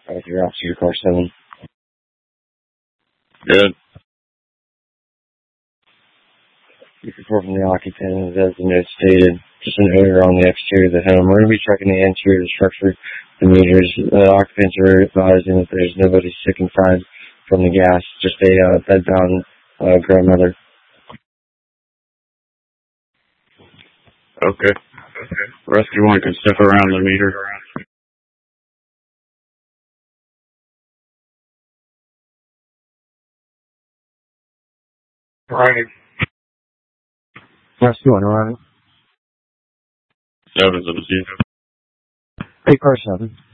You're off to your car 7. Good. You report from the occupant, as the note stated, just an odor on the exterior of the home. We're going to be checking the interior of the structure, the meters. The occupants are advising that there's nobody sick inside from the gas, just a bedbound grandmother. Okay. Rescue 1 can step around the meter. Right. Rescue 1, right? 7's in the scene. Hey, car 7.